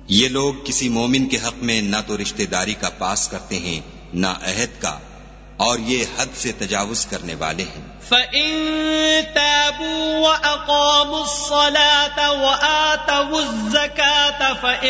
ये लोग किसी मोमिन के हक में न तो रिश्तेदारी का पास करते हैं न अहद का, और ये हद से तजावुज करने वाले हैं। फ़इन ताबू व अक़ामुस्सलात व आतवुज़्ज़कात